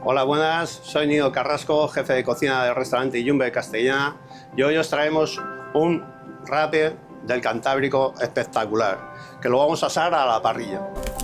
Hola, buenas, soy Nido Carrasco, jefe de cocina del restaurante Yumbe Castellana, y hoy os traemos un rape del Cantábrico espectacular, que lo vamos a asar a la parrilla.